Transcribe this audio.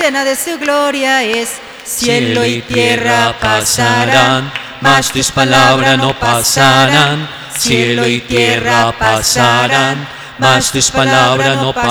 llena de su gloria es. Cielo y tierra pasarán, mas tus palabras no pasarán. Cielo y tierra pasarán, mas tus palabras no pasarán.